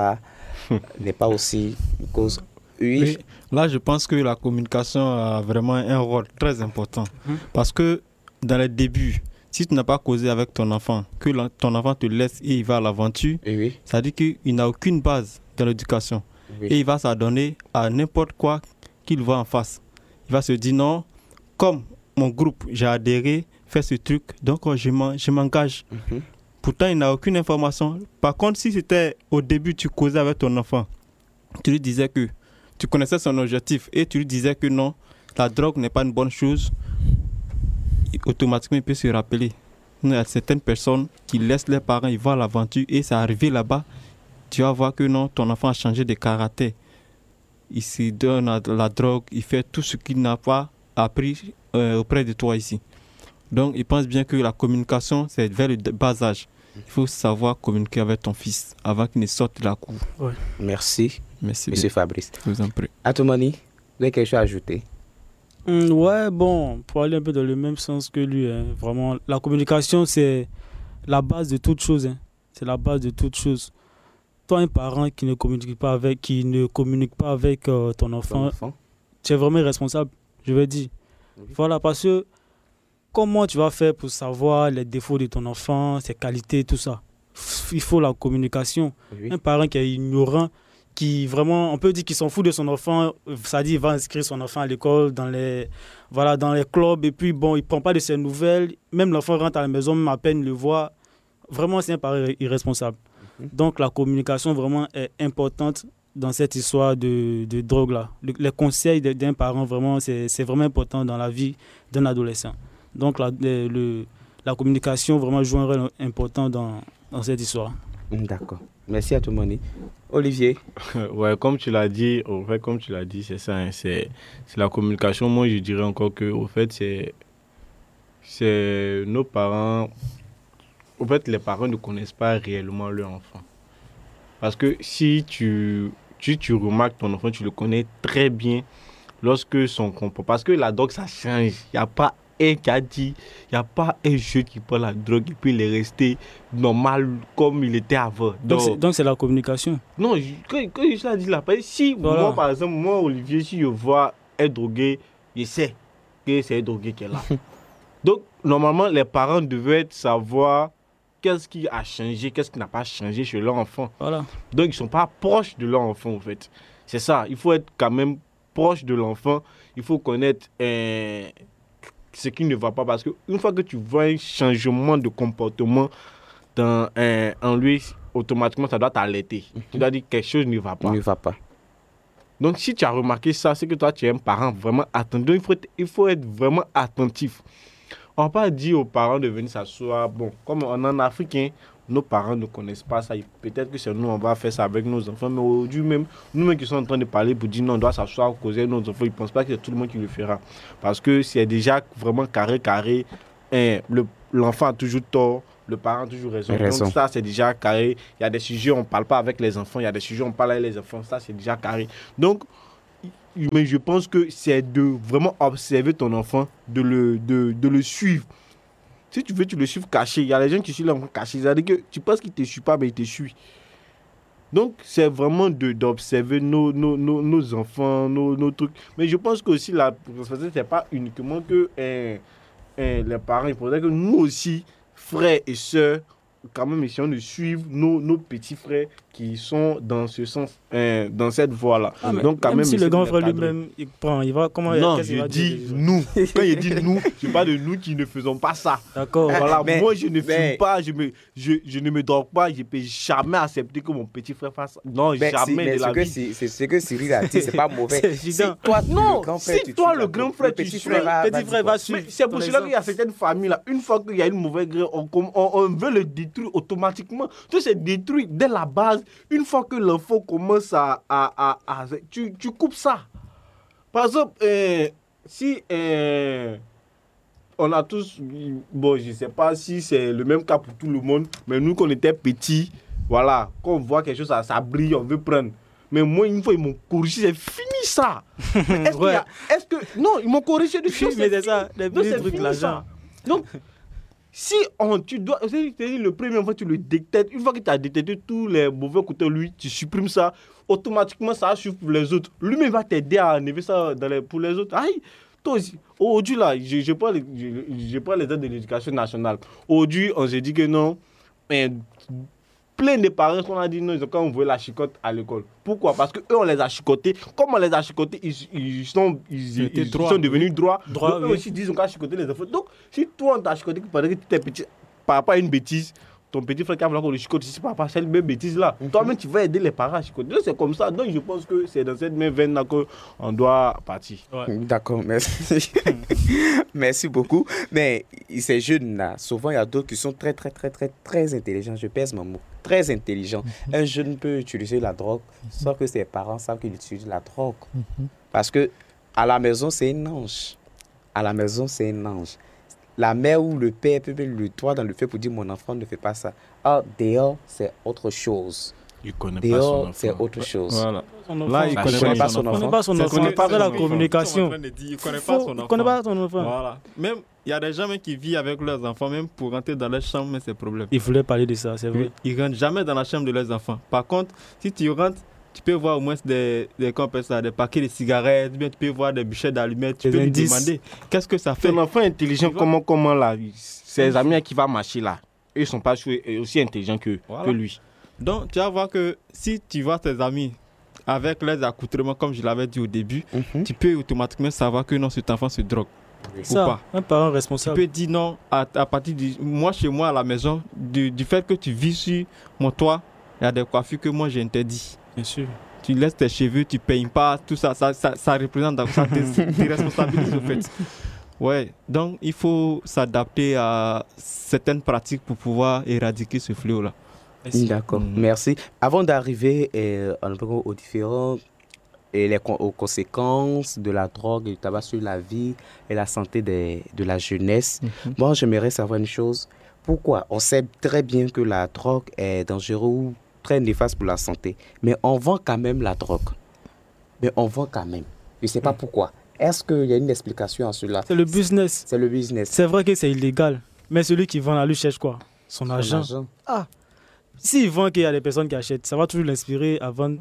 n'est pas aussi une cause? Oui. Là, je pense que la communication a vraiment un rôle très important. Parce que dans les débuts, si tu n'as pas causé avec ton enfant, que ton enfant te laisse et il va à l'aventure, ça dit qu'il n'a aucune base dans l'éducation. Et il va s'adonner à n'importe quoi qu'il voit en face. Il va se dire non, comme mon groupe, j'ai adhéré, fait ce truc, donc je m'engage. Pourtant, il n'a aucune information. Par contre, si c'était au début, tu causais avec ton enfant, tu lui disais que tu connaissais son objectif et tu lui disais que non, la drogue n'est pas une bonne chose, automatiquement, il peut se rappeler. Il y a certaines personnes qui laissent leurs parents, ils vont à l'aventure et c'est arrivé là-bas, tu vas voir que non, ton enfant a changé de caractère. Il se donne à la drogue, il fait tout ce qu'il n'a pas appris auprès de toi ici. Donc, il pense bien que la communication, c'est vers le bas âge. Il faut savoir communiquer avec ton fils avant qu'il ne sorte de la cour. Merci. Merci Monsieur Fabrice. Je vous en prie. Atomani, vous avez quelque chose à ajouter? Ouais, bon, pour aller un peu dans le même sens que lui, hein, vraiment, la communication, c'est la base de toute chose. Hein. C'est la base de toute chose. Toi, un parent qui ne communique pas avec ton enfant, tu es vraiment responsable, je veux dire. Oui. Voilà, parce que comment tu vas faire pour savoir les défauts de ton enfant, ses qualités, tout ça? Il faut la communication. Oui. Un parent qui est ignorant, qui vraiment, on peut dire qu'il s'en fout de son enfant, ça dit il va inscrire son enfant à l'école, dans les clubs, et puis bon, il ne prend pas de ses nouvelles. Même l'enfant rentre à la maison, même à peine le voit. Vraiment, c'est un parent irresponsable. Donc, la communication vraiment est importante dans cette histoire de drogue-là. Les conseils d'un parent, vraiment, c'est vraiment important dans la vie d'un adolescent. Donc, la communication vraiment joue un rôle important dans cette histoire. D'accord. Merci à tout le monde. Olivier. Ouais, comme tu l'as dit, c'est ça. Hein, c'est la communication. Moi, je dirais encore que, au fait, c'est nos parents. Au fait, les parents ne connaissent pas réellement leur enfant. Parce que si tu remarques ton enfant, tu le connais très bien lorsque son comportement. Parce que la drogue, ça change. Il n'y a pas un qui a dit, il n'y a pas un jeune qui prend la drogue et puis il est resté normal comme il était avant. Donc c'est la communication. Non, quand je l'ai dit là, si voilà. Moi, par exemple, Olivier, si je vois un drogué, je sais que c'est un drogué qui est là. Donc, normalement, les parents devaient savoir qu'est-ce qui a changé, qu'est-ce qui n'a pas changé chez leur enfant. Voilà. Donc, ils ne sont pas proches de leur enfant, en fait. C'est ça. Il faut être quand même proche de l'enfant. Il faut connaître ce qui ne va pas. Parce qu'une fois que tu vois un changement de comportement en lui, automatiquement, ça doit t'alerter. Tu dois dire que quelque chose ne va pas. Ne va pas. Donc, si tu as remarqué ça, c'est que toi, tu es un parent vraiment attentif. Donc, il faut être vraiment attentif. On ne va pas dire aux parents de venir s'asseoir. Bon, comme on est en Afrique, hein, nos parents ne connaissent pas ça. Peut-être que c'est nous, on va faire ça avec nos enfants. Mais aujourd'hui même, nous-mêmes qui sommes en train de parler pour dire non, on doit s'asseoir, causer nos enfants, ils ne pensent pas que c'est tout le monde qui le fera. Parce que c'est déjà vraiment carré. Hein, l'enfant a toujours tort, le parent a toujours raison. Donc ça, c'est déjà carré. Il y a des sujets, on ne parle pas avec les enfants. Il y a des sujets, on parle avec les enfants. Ça, c'est déjà carré. Donc, mais je pense que c'est de vraiment observer ton enfant, de le suivre. Si tu veux, tu le suives caché. Il y a les gens qui suivent l'enfant caché. C'est-à-dire que tu penses qu'il ne te suit pas, mais il te suit. Donc, c'est vraiment d'observer nos enfants, nos trucs. Mais je pense que aussi, la responsabilité, ce n'est pas uniquement que les parents. Il faudrait que nous aussi, frères et sœurs, quand même essayons de suivre nos petits frères qui sont dans ce sens, dans cette voie-là. Ah, donc quand même si le grand frère lui-même il prend, il va comment? Non, je dis nous. Quand il dit nous, je parle de nous qui ne faisons pas ça. D'accord. Voilà, moi je ne fume pas, je ne me drogue pas, je ne peux jamais accepter que mon petit frère fasse ça. Non, jamais de la vie. C'est ce que Cyril a dit, c'est pas mauvais. Si toi le grand frère tu suis, le petit frère va suivre. C'est pour cela qu'il y a certaines familles là, une fois qu'il y a une mauvaise graine, on veut le détruire automatiquement. Tout c'est détruit dès la base. Une fois que l'enfant commence tu coupes ça. Par exemple, si on a tous, bon, je ne sais pas si c'est le même cas pour tout le monde, mais nous, quand on était petits, voilà, quand on voit quelque chose, ça brille, on veut prendre. Mais moi, une fois, ils m'ont corrigé, c'est fini ça. Est-ce que non, ils m'ont corrigé de choses. Mais c'est ça, les petits trucs là. Donc, si tu dois, c'est-à-dire le premier fois tu le détectes, une fois que tu as détecté tous les mauvais côtés de lui, tu supprimes ça, automatiquement ça suffit pour les autres. Lui-même va t'aider à enlever ça pour les autres. Aïe, toi aussi. Aujourd'hui là, je prends les aides de l'éducation nationale. Aujourd'hui, on s'est dit que non, plein de parents qu'on a dit non, ils ont quand même envoyé la chicotte à l'école. Pourquoi? Parce qu'eux, on les a chicotés. Comme on les a chicotés, ils sont devenus droits. Donc, eux aussi disent qu'on a chicoté les enfants. Donc, si toi, on t'a chicoté pendant que tu étais petit, par rapport à une bêtise, ton petit frère qui a voulu qu'on le chicote, si par rapport à cette même bêtise-là, toi-même, tu vas aider les parents à chicoter. Donc, c'est comme ça. Donc, je pense que c'est dans cette même veine-là qu'on doit partir. Ouais. D'accord, merci. Merci beaucoup. Mais ces jeunes-là, souvent, il y a d'autres qui sont très, très, très, très, très intelligents. Je pèse mon mot. Très intelligent. Un jeune peut utiliser la drogue sans que ses parents savent qu'il utilise la drogue. Parce que à la maison, c'est un ange. À la maison, c'est un ange. La mère ou le père peut mettre le doigt dans le fait pour dire mon enfant ne fait pas ça. Ah, dehors, c'est autre chose. Il connaît pas son Dehors, enfant. c'est autre chose. Voilà. Là, il ne connaît pas son enfant. Il connaît pas son enfant. connaît pas C'est la son enfant. communication. Il connaît pas son enfant. Il connaît pas son enfant. Voilà. Même, il y a des gens même qui vivent avec leurs enfants, même pour rentrer dans leur chambre, mais c'est problème. Il voulait parler de ça, c'est vrai. Ils rentrent jamais dans la chambre de leurs enfants. Par contre, si tu rentres, tu peux voir au moins des paquets de cigarettes, bien tu peux voir des bûchets d'allumettes, tu Des peux lui indices. demander qu'est-ce que ça fait. Ton enfant intelligent, Tu vois? comment là, ses amis qui va marcher là, eux ils sont pas aussi intelligents que lui. Donc, tu vas voir que si tu vois tes amis avec les accoutrements, comme je l'avais dit au début, tu peux automatiquement savoir que non, cet enfant se drogue. Ou Ça, pas. un parent Tu responsable. peux dire non à partir de moi, chez moi à la maison, du fait que tu vis sur mon toit, il y a des coiffures que moi j'ai interdit. Bien sûr. Tu laisses tes cheveux, tu ne payes pas, tout ça, ça représente, ça te responsabilise au fait. Ouais, donc il faut s'adapter à certaines pratiques pour pouvoir éradiquer ce fléau-là. D'accord, merci. Avant d'arriver aux différents et aux conséquences de la drogue et du tabac sur la vie et la santé de la jeunesse, moi j'aimerais savoir une chose. Pourquoi? On sait très bien que la drogue est dangereuse ou très néfaste pour la santé, mais on vend quand même la drogue. Je ne sais pas pourquoi. Est-ce qu'il y a une explication à cela? C'est le business. C'est le business. C'est vrai que c'est illégal. Mais celui qui vend la lui cherche quoi? Son argent. Ah, s'il vend qu'il y a des personnes qui achètent, ça va toujours l'inspirer à vendre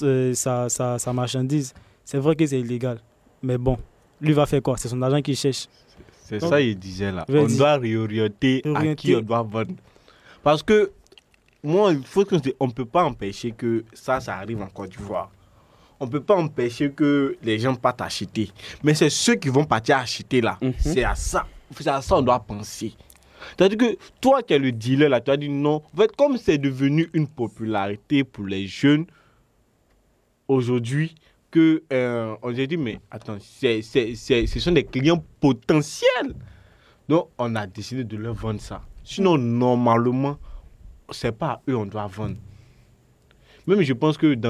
sa marchandise. C'est vrai que c'est illégal. Mais bon, lui va faire quoi? C'est son argent qu'il cherche. C'est Donc, ça il disait là. vas-y. On doit réorienter à qui on doit vendre. Parce que moi, il faut on ne peut pas empêcher que ça arrive en Côte d'Ivoire. On ne peut pas empêcher que les gens partent acheter. Mais c'est ceux qui vont partir acheter là. C'est à ça on doit penser. C'est-à-dire que toi qui es le dealer là, tu as dit non. En fait, comme c'est devenu une popularité pour les jeunes aujourd'hui, que on s'est dit mais attends, ce sont des clients potentiels. Donc on a décidé de leur vendre ça. Sinon normalement, c'est pas à eux on doit vendre. Même je pense que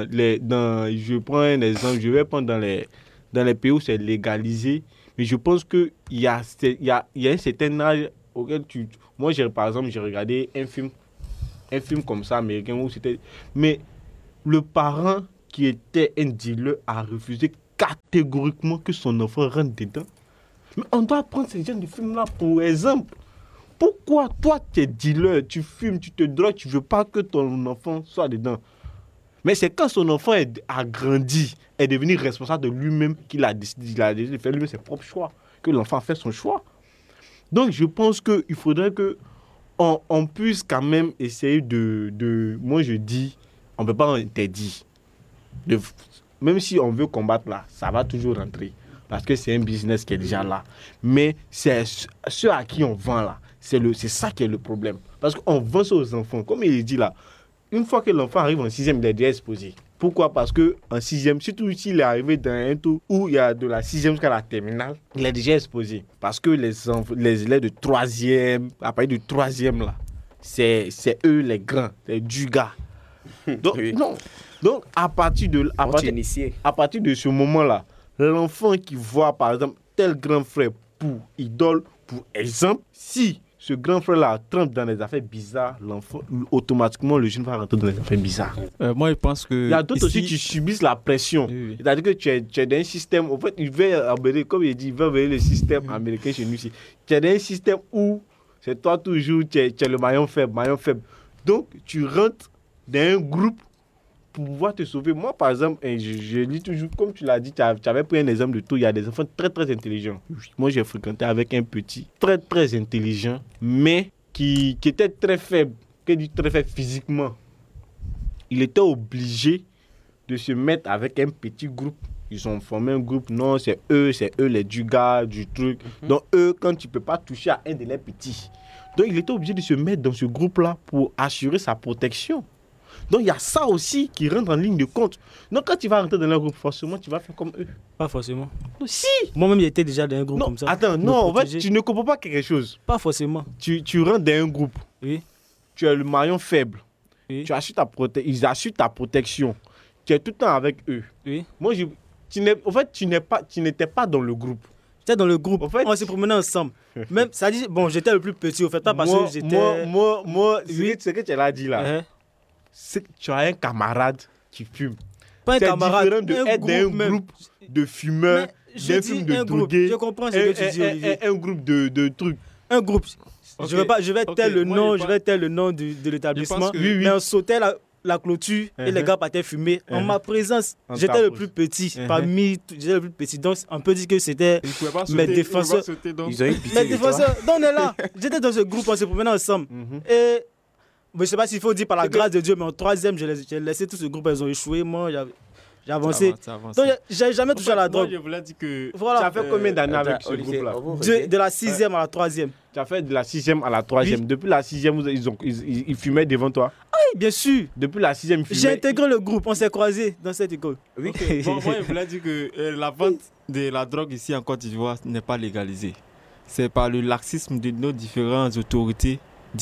je prends un exemple, je vais prendre dans les pays où c'est légalisé, mais je pense qu'il y a un certain âge auquel moi par exemple j'ai regardé un film comme ça américain où c'était, mais le parent qui était un dealer a refusé catégoriquement que son enfant rentre dedans. Mais on doit prendre ces genre de films là pour exemple. Pourquoi toi tu es dealer, tu fumes, tu te drogues, tu veux pas que ton enfant soit dedans? Mais c'est quand son enfant a grandi, est devenu responsable de lui-même qu'il a décidé de faire lui-même ses propres choix, que l'enfant a fait son choix. Donc je pense qu'il faudrait qu'on puisse quand même essayer moi je dis, on ne peut pas interdire. Même si on veut combattre là, ça va toujours rentrer. Parce que c'est un business qui est déjà là. Mais c'est ceux à qui on vend là, c'est ça qui est le problème. Parce qu'on vend ça aux enfants. Comme il dit là, une fois que l'enfant arrive en 6e, il est déjà exposé. Pourquoi? Parce qu'en 6e, surtout s'il est arrivé dans un tour où il y a de la 6e jusqu'à la terminale, il est déjà exposé. Parce que les élèves de 3e, à partir du 3e là, c'est eux les grands, les du gars. Donc, non. Donc à partir de ce moment-là, l'enfant qui voit par exemple tel grand frère pour idole, pour exemple, si ce grand frère-là trempe dans des affaires bizarres, l'enfant, automatiquement, le jeune va rentrer dans des affaires bizarres. Moi, je pense que... Il y a d'autres aussi qui subissent la pression. Oui. C'est-à-dire que tu es dans un système... En fait, il veut, comme il dit, il veut envoyer le système américain chez nous ici. Tu es dans un système où c'est toi toujours, tu es le maillon faible. Donc, tu rentres dans un groupe pour pouvoir te sauver. Moi, par exemple, je dis toujours, comme tu l'as dit, tu avais pris un exemple de tout, il y a des enfants très, très intelligents. Moi, j'ai fréquenté avec un petit, très, très intelligent, mais qui était très faible, très faible physiquement. Il était obligé de se mettre avec un petit groupe. Ils ont formé un groupe, non, c'est eux les du gars, du truc. Donc, eux, quand tu ne peux pas toucher à un de leurs petits. Donc, il était obligé de se mettre dans ce groupe-là pour assurer sa protection. Donc, il y a ça aussi qui rentre en ligne de compte. Donc, quand tu vas rentrer dans un groupe, forcément, tu vas faire comme eux. Pas forcément. Non, si. Moi-même, j'étais déjà dans un groupe comme ça. Attends, non, en fait, tu ne comprends pas quelque chose. Pas forcément. Tu rentres dans un groupe. Oui. Tu es le maillon faible. Oui. Ils assurent ta protection. Tu es tout le temps avec eux. Oui. Moi, tu n'étais pas dans le groupe. J'étais dans le groupe. En fait, on s'est promenés ensemble. Même, ça dit, bon, j'étais le plus petit, au fait, pas parce que j'étais... Moi, ce que tu as dit là, c'est que tu as un camarade qui fume. Pas un C'est camarade, différent de être dans un groupe de fumeurs, d'un film de drogués. Je comprends ce que tu dis, Olivier. Un groupe de trucs. Un groupe. Okay. Je vais tel le nom, je vais tel le nom de l'établissement. Mais on sautait la clôture et les gars partaient fumer. En ma présence, j'étais le plus petit. J'étais le plus petit. Donc, on peut dire que c'était mes défenseurs. Mes défenseurs. Donc, on est là. J'étais dans ce groupe, on se promenait ensemble. Et je ne sais pas s'il faut dire par la grâce de Dieu, mais en troisième, j'ai laissé tout ce groupe, ils ont échoué. Moi, j'ai avancé. Donc, j'ai jamais touché à la drogue. Moi, je voulais dire que. Voilà. Tu as fait combien d'années avec ce groupe-là? De la 6e à la 3e. Tu as fait de la 6e à la 3e. Oui. Depuis la 6e, ils fumaient devant toi? Oui, bien sûr. Depuis la 6e, ils fumaient. J'ai intégré le groupe, on s'est croisés dans cette école. Oui. Okay. Bon, moi, je voulais dire que la vente de la drogue ici en Côte d'Ivoire n'est pas légalisée. C'est par le laxisme de nos différentes autorités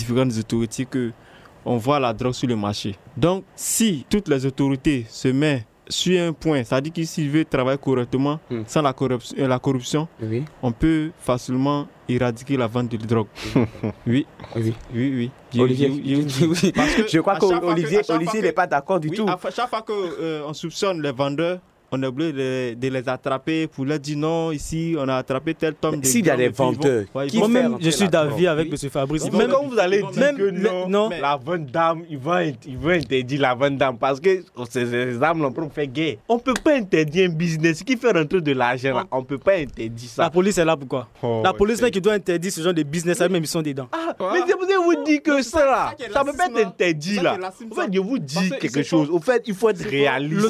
que on voit la drogue sur le marché. Donc, si toutes les autorités se mettent sur un point, c'est-à-dire que s'ils veulent travailler correctement, sans la corruption, oui. On peut facilement éradiquer la vente de drogue. Oui. Olivier, je crois qu'Olivier n'est pas d'accord du tout. Chaque fois qu'on soupçonne les vendeurs, on est obligé de les attraper pour leur dire non, ici on a attrapé tel tome de. S'il y a des vendeurs, moi-même je suis d'avis avec M. Fabrice. Même quand vous allez dire que non, la vente d'armes, il va interdire la vente d'armes parce que ces armes l'ont fait guerre. On ne peut pas interdire un business qui fait rentrer de l'argent. On ne peut pas interdire ça. La police est là pour quoi? La police qui doit interdire ce genre de business, même ils sont dedans. Mais je vous dis que ça ne peut pas être interdit là. En fait, je vous dis quelque chose. Au fait, il faut être réaliste.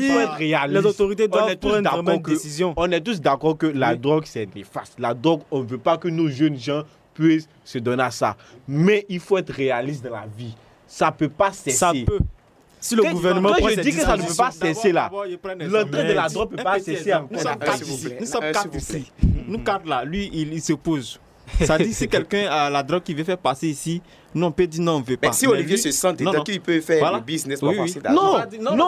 Les autorités doivent prendre une décision. On est tous d'accord que la drogue, c'est néfaste. La drogue, on ne veut pas que nos jeunes gens puissent se donner à ça. Mais il faut être réaliste dans la vie. Ça ne peut pas cesser. Ça peut. Si le gouvernement prend cette décision, ça ne peut pas cesser là. L'entrée de la drogue ne peut pas cesser. Nous sommes quatre ici. Nous quatre là. Lui, il se pose. Ça dit si quelqu'un a la drogue qu'il veut faire passer ici, nous on peut dire non, on ne veut pas. Mais si Olivier se sent dedans qu'il peut faire le business pour passer d'argent.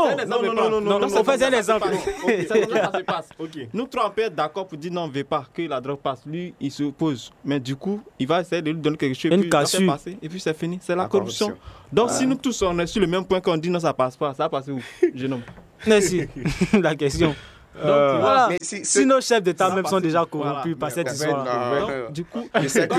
Non, ça fait un exemple. Ça se passe. Nous trois on peut être d'accord pour dire non, on ne veut pas que la drogue passe. Lui, il se pose. Mais du coup, il va essayer de lui donner quelque chose, puis il va faire passer. Et puis c'est fini. C'est la corruption. Donc si nous tous on est sur le même point qu'on dit non, ça passe pas, ça va passer où, jeune homme? Merci. La question. Donc, voilà. Si nos chefs d'État même sont déjà corrompus par cette histoire. Du coup, je sais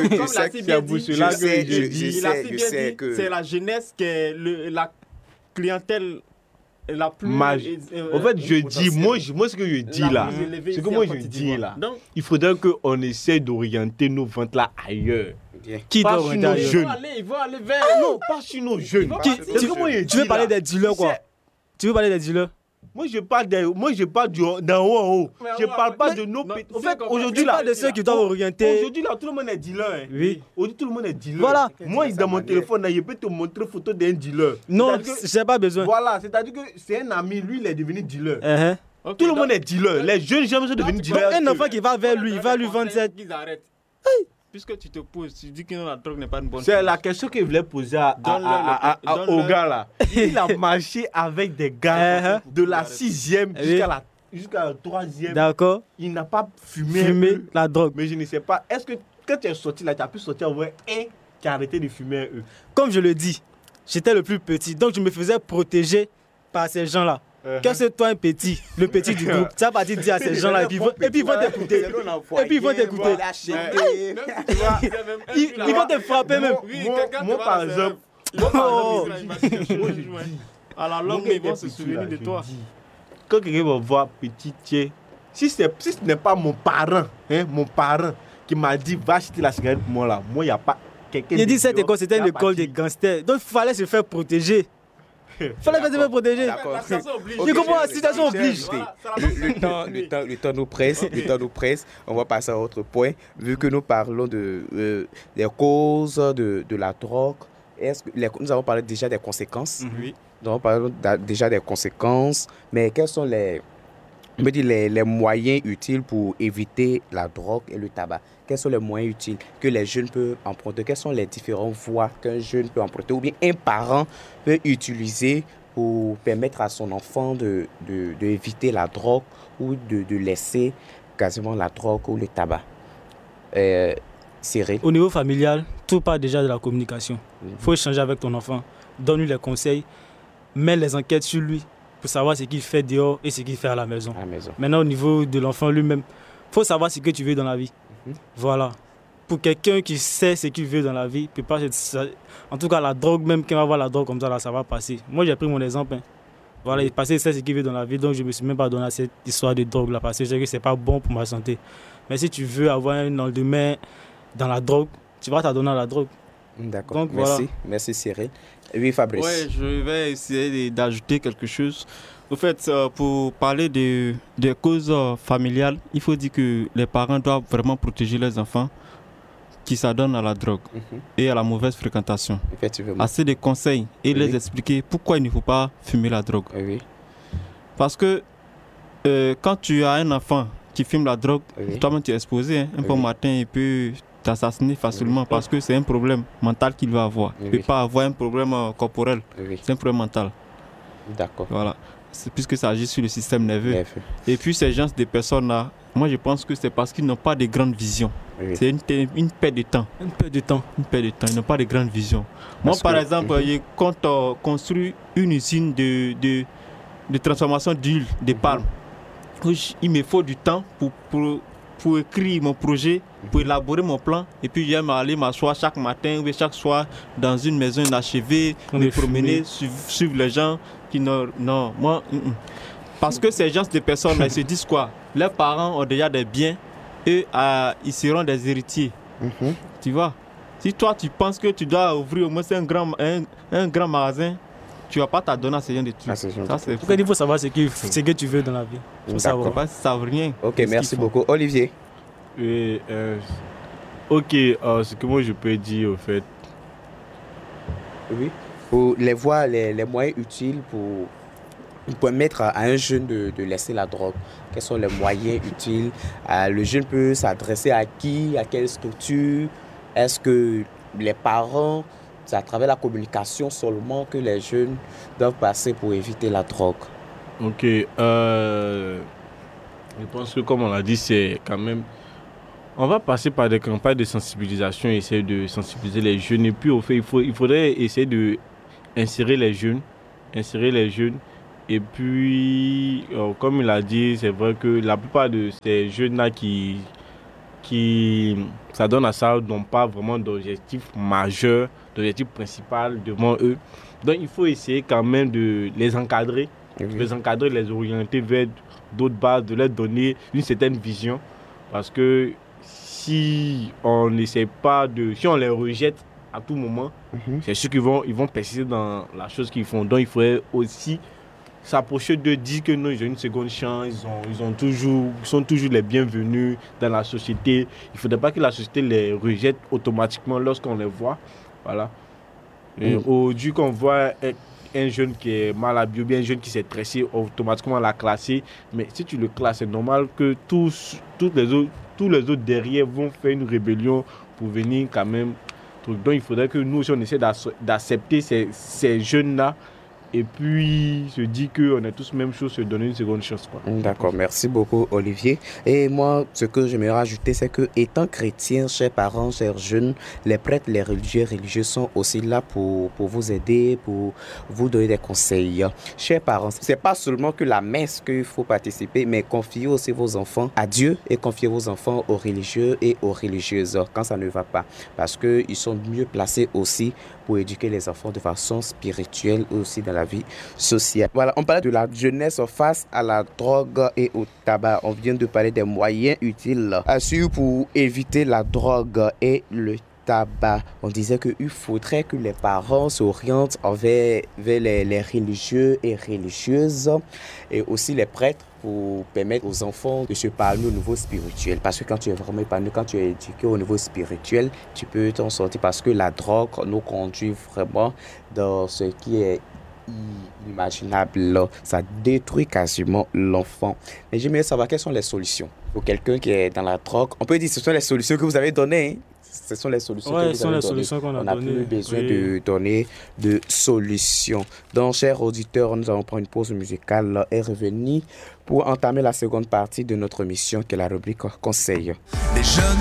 que c'est la jeunesse qui est la clientèle la plus. En fait, je dis, moi ce que je dis là, il faudrait qu'on essaie d'orienter nos ventes là ailleurs. Qui doit orienter ailleurs? Ils vont aller vers. Non, pas sur nos jeunes. Tu veux parler des dealers quoi? Tu veux parler des dealers? Moi, je parle d'en haut en haut. Je parle pas de nos... En fait, aujourd'hui, là... de ceux qui doivent orienter... Aujourd'hui, là, tout le monde est dealer. Oui. Aujourd'hui, tout le monde est dealer. Voilà. Moi, dans mon téléphone, je peux te montrer photo d'un dealer. Non, j'ai pas besoin. Voilà, c'est-à-dire que c'est un ami, lui, il est devenu dealer. Tout le monde est dealer. Les jeunes gens sont devenus dealers. Un enfant qui va vers lui, il va lui vendre cette... Puisque tu te poses, tu dis que la drogue n'est pas une bonne chose. C'est la question qu'il voulait poser au gars là. Il a marché avec des gars de la 6e jusqu'à la 3e. D'accord. Il n'a pas fumé la drogue. Mais je ne sais pas. Est-ce que quand tu es sorti là, tu as pu sortir en vrai un qui a arrêté de fumer eux? Comme je le dis, j'étais le plus petit. Donc je me faisais protéger par ces gens-là. Quand c'est toi un petit, le petit du groupe, tu vas partir dire à ces gens-là et puis ils vont t'écouter. Et puis ils vont t'écouter. Ils vont te frapper même. Moi par exemple, à la longue, ils vont se souvenir de toi. Quand quelqu'un va voir petit Thier, si ce n'est pas mon parent qui m'a dit va acheter la cigarette pour moi là, moi il n'y a pas quelqu'un. Il dit cette école c'était une école de gangsters, donc il fallait se faire protéger. Fallait se faire protéger. Je comprends, la situation oblige. Le temps nous presse. On va passer à un autre point. Vu que nous parlons des causes de la drogue, nous avons parlé déjà des conséquences. Oui. Nous avons parlé déjà des conséquences. Mais quels sont les moyens utiles pour éviter la drogue et le tabac? Quels sont les moyens utiles que les jeunes peuvent emprunter? Quelles sont les différentes voies qu'un jeune peut emprunter ou bien un parent peut utiliser pour permettre à son enfant d'éviter la drogue ou de laisser quasiment la drogue ou le tabac? Cyril? Au niveau familial, tout part déjà de la communication. Il faut échanger avec ton enfant, donne-lui les conseils. mène les enquêtes sur lui pour savoir ce qu'il fait dehors et ce qu'il fait à la maison. Maintenant, au niveau de l'enfant lui-même, il faut savoir ce que tu veux dans la vie. Voilà. Pour quelqu'un qui sait ce qu'il veut dans la vie, peut pas, en tout cas, la drogue, même quand on va voir la drogue comme ça, là, ça va passer. Moi, j'ai pris mon exemple. Voilà, il sait ce qu'il veut dans la vie, donc je ne me suis même pas donné à cette histoire de drogue là, parce que je sais que ce n'est pas bon pour ma santé. Mais si tu veux avoir un lendemain dans la drogue, tu vas t'adonner à la drogue. D'accord, donc, merci. Voilà. Merci Cyril. Oui, Fabrice. Ouais, je vais essayer d'ajouter quelque chose. Au fait, pour parler des causes familiales, il faut dire que les parents doivent vraiment protéger les enfants qui s'adonnent à la drogue et à la mauvaise fréquentation. Effectivement. Assez de conseils et les expliquer pourquoi il ne faut pas fumer la drogue. Oui. Parce que quand tu as un enfant qui fume la drogue, toi-même tu es exposé. Un bon matin, il peut t'assassiner facilement parce que c'est un problème mental qu'il va avoir. Il ne peut pas avoir un problème corporel. C'est un problème mental. D'accord. Voilà. C'est puisque ça agit sur le système nerveux. Et puis ces gens, des personnes-là, moi je pense que c'est parce qu'ils n'ont pas de grande vision. C'est une perte de temps. Une perte de temps. Ils n'ont pas de grande vision. Moi par exemple, je compte construire une usine de transformation d'huile de palme. Il me faut du temps pour écrire mon projet, pour élaborer mon plan. Et puis j'aime aller m'asseoir chaque matin ou chaque soir dans une maison inachevée, me promener, suivre les gens qui non, moi, parce que ces gens, des personnes, ils se disent quoi? Leurs parents ont déjà des biens et ils seront des héritiers. Tu vois? Si toi, tu penses que tu dois ouvrir au moins un grand magasin, tu ne vas pas t'adonner à ces gens de trucs. Il faut savoir ce que tu veux dans la vie. Il faut savoir. Ça ne veut rien. Ok, merci beaucoup. Olivier. Oui, ce que moi je peux dire au fait. Oui. Pour les voies, les moyens utiles pour permettre à un jeune de laisser la drogue. Quels sont les moyens utiles? Le jeune peut s'adresser à qui? À quelle structure? Est-ce que les parents, c'est à travers la communication seulement que les jeunes doivent passer pour éviter la drogue? Ok. Je pense que comme on l'a dit, c'est quand même... On va passer par des campagnes de sensibilisation, essayer de sensibiliser les jeunes. Et puis, au fait, il faudrait essayer d'insérer les jeunes. Et puis, comme il a dit, c'est vrai que la plupart de ces jeunes-là qui s'adonnent à ça n'ont pas vraiment d'objectif majeur, d'objectif principal devant eux. Donc, il faut essayer quand même de les encadrer, les orienter vers d'autres bases, de leur donner une certaine vision. Parce que si on n'essaie pas si on les rejette à tout moment, c'est sûr qu'ils vont persister dans la chose qu'ils font. Donc, il faudrait aussi s'approcher d'eux, dire que non, ils ont une seconde chance, ils sont toujours les bienvenus dans la société. Il ne faudrait pas que la société les rejette automatiquement lorsqu'on les voit. Voilà. Aujourd'hui, qu'on voit un jeune qui est mal habillé, ou bien un jeune qui s'est stressé, automatiquement la classer. Mais si tu le classes, c'est normal que tous les autres derrière vont faire une rébellion pour venir quand même. Donc il faudrait que nous aussi on essaie d'accepter ces jeunes-là et puis se dire qu'on est tous même chose, se donner une seconde chance. D'accord, merci beaucoup Olivier. Et moi, ce que j'aimerais rajouter, c'est que étant chrétien, chers parents, chers jeunes, les prêtres, les religieux sont aussi là pour vous aider, pour vous donner des conseils. Chers parents, c'est pas seulement que la messe qu'il faut participer, mais confiez aussi vos enfants à Dieu et confiez vos enfants aux religieux et aux religieuses quand ça ne va pas. Parce qu'ils sont mieux placés aussi pour éduquer les enfants de façon spirituelle aussi dans la vie sociale. Voilà, on parlait de la jeunesse face à la drogue et au tabac. On vient de parler des moyens utiles assurés pour éviter la drogue et le tabac. On disait qu'il faudrait que les parents s'orientent vers les religieux et religieuses et aussi les prêtres pour permettre aux enfants de se parler au niveau spirituel. Parce que quand tu es vraiment épanoui, quand tu es éduqué au niveau spirituel, tu peux t'en sortir parce que la drogue nous conduit vraiment dans ce qui est inimaginable. Ça détruit quasiment l'enfant. Mais j'aimerais savoir quelles sont les solutions pour quelqu'un qui est dans la drogue. On peut dire que ce sont les solutions que vous avez données. Ce sont les solutions que vous avez données. On n'a plus besoin de donner de solutions. Donc, chers auditeurs, nous allons prendre une pause musicale et revenir pour entamer la seconde partie de notre mission qui est la rubrique Conseil. Des jeunes